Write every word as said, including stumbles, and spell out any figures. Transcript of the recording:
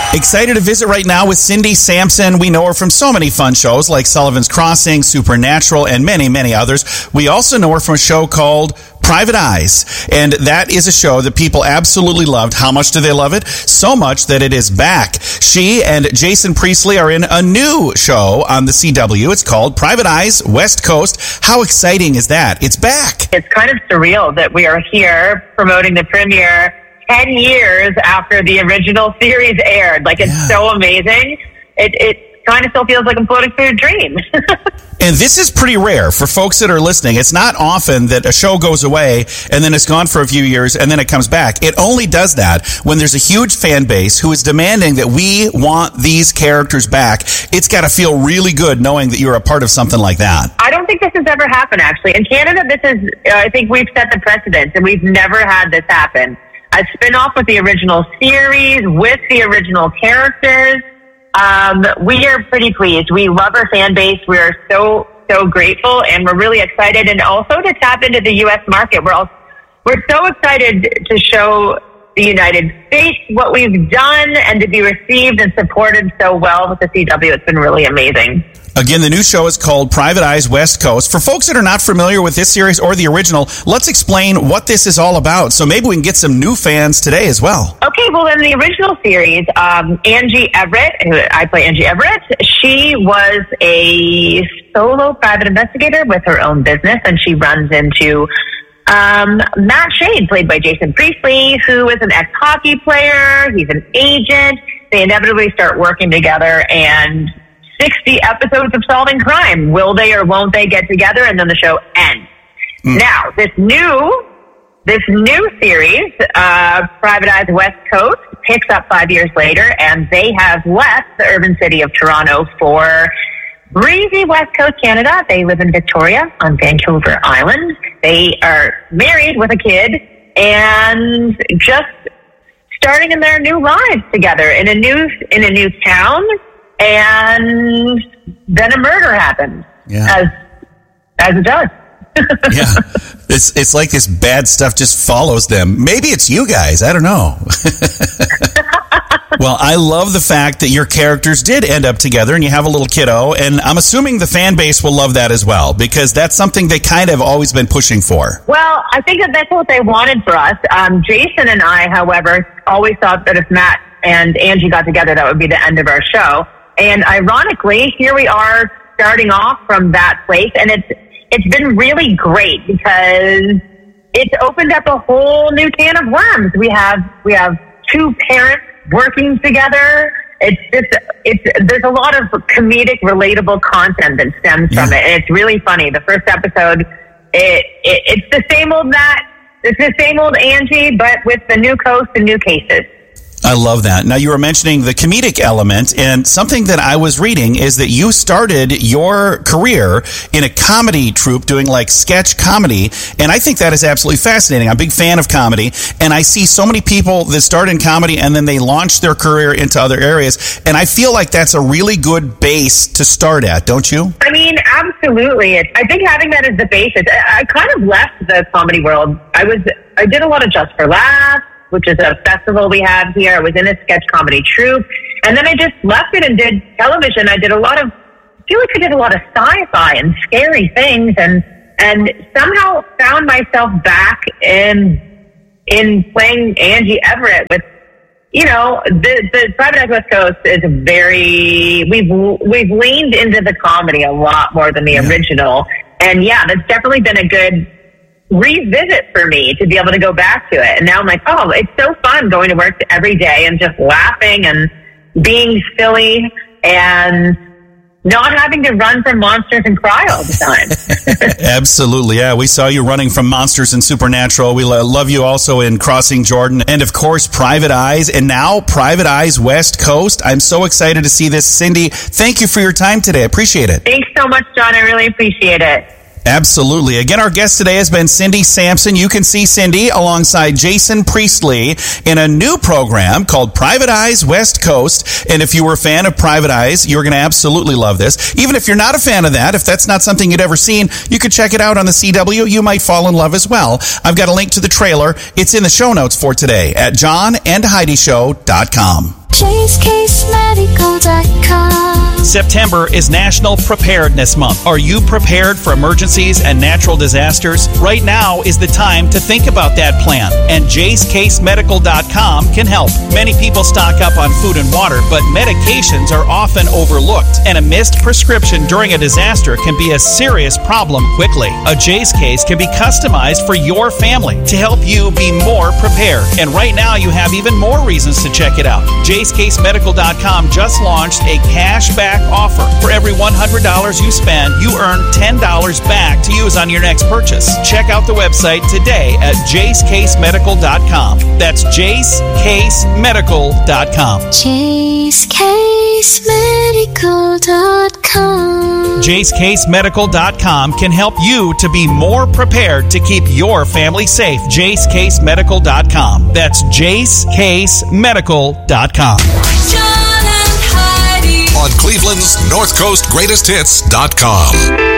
Excited to visit right now with Cindy Sampson. We know her from so many fun shows like Sullivan's Crossing, Supernatural, and many, many others. We also know her from a show called Private Eyes, and that is a show that people absolutely loved. How much do they love it? So much that it is back. She and Jason Priestley are in a new show on the C W. It's called Private Eyes West Coast. How exciting is that? It's back. It's kind of surreal that we are here promoting the premiere ten years after the original series aired. Like, it's yeah. so amazing. It, it kind of still feels like I'm floating through a dream. And this is pretty rare for folks that are listening. It's not often that a show goes away and then it's gone for a few years and then it comes back. It only does that when there's a huge fan base who is demanding that we want these characters back. It's got to feel really good knowing that you're a part of something like that. I don't think this has ever happened, actually. In Canada, this is, uh, I think we've set the precedent, and we've never had this happen. A spin-off with the original series, with the original characters. Um, we are pretty pleased. We love our fan base. We are so, so grateful, and we're really excited. And also to tap into the U S market. We're all, we're so excited to show the United States what we've done and to be received and supported so well with the C W. It's been really amazing. Again, the new show is called Private Eyes West Coast. For folks that are not familiar with this series or the original, let's explain what this is all about. So maybe we can get some new fans today as well. Okay, well, in the original series, um, Angie Everett, who I play Angie Everett, she was a solo private investigator with her own business, and she runs into um, Matt Shade, played by Jason Priestley, who is an ex-hockey player. He's an agent. They inevitably start working together, and sixty episodes of solving crime. Will they or won't they get together? And then the show ends. Mm. Now, this new, this new series, uh, Private Eyes West Coast, picks up five years later, and they have left the urban city of Toronto for breezy West Coast Canada. They live in Victoria on Vancouver Island. They are married with a kid and just starting in their new lives together in a new, in a new town. And then a murder happens, yeah. as as it does. Yeah, it's it's like this bad stuff just follows them. Maybe it's you guys. I don't know. Well, I love the fact that your characters did end up together and you have a little kiddo, and I'm assuming the fan base will love that as well, because that's something they kind of always been pushing for. Well, I think that that's what they wanted for us. Um, Jason and I, however, always thought that if Matt and Angie got together, that would be the end of our show. And ironically, here we are starting off from that place, and it's it's been really great because it's opened up a whole new can of worms. We have we have two parents working together. It's just it's there's a lot of comedic, relatable content that stems yeah. from it, and it's really funny. The first episode, it, it it's the same old Matt, it's the same old Angie, but with the new coast and new cases. I love that. Now, you were mentioning the comedic element, and something that I was reading is that you started your career in a comedy troupe doing like sketch comedy, and I think that is absolutely fascinating. I'm a big fan of comedy, and I see so many people that start in comedy and then they launch their career into other areas, and I feel like that's a really good base to start at, don't you? I mean, absolutely. I think having that as the basis, I kind of left the comedy world. I was, I did a lot of Just for Laughs, which is a festival we have here. I was in a sketch comedy troupe. And then I just left it and did television. I did a lot of, I feel like I did a lot of sci-fi and scary things, and and somehow found myself back in in playing Angie Everett with, you know, the, the Private Eyes West Coast is very, we've, we've leaned into the comedy a lot more than the yeah. original. And yeah, that's definitely been a good revisit for me to be able to go back to it. And now I'm like, oh, it's so fun going to work every day and just laughing and being silly and not having to run from monsters and cry all the time. Absolutely, yeah. We saw you running from monsters and Supernatural. We love you also in Crossing Jordan. And, of course, Private Eyes. And now Private Eyes West Coast. I'm so excited to see this. Cindy, thank you for your time today. I appreciate it. Thanks so much, John. I really appreciate it. Absolutely. Again, our guest today has been Cindy Sampson. You can see Cindy alongside Jason Priestley in a new program called Private Eyes West Coast. And if you were a fan of Private Eyes, you're going to absolutely love this. Even if you're not a fan of that, if that's not something you'd ever seen, you could check it out on the C W. You might fall in love as well. I've got a link to the trailer. It's in the show notes for today at john and heidi show dot com. Chase Case Medical dot com. September is National Preparedness Month. Are you prepared for emergencies and natural disasters? Right now is the time to think about that plan, and Jace Case Medical dot com can help. Many people stock up on food and water, but medications are often overlooked, and a missed prescription during a disaster can be a serious problem quickly. A Jace Case can be customized for your family to help you be more prepared, and right now you have even more reasons to check it out. Jace Case Medical dot com just launched a cashback offer. For every one hundred dollars you spend, you earn ten dollars back to use on your next purchase. Check out the website today at Jace Case Medical dot com. That's Jace Case Medical dot com. Chase Case Medical dot com. Jace Case Medical dot com can help you to be more prepared to keep your family safe. Jace Case Medical dot com. That's Jace Case Medical dot com. On Cleveland's North Coast Greatest Hits dot com.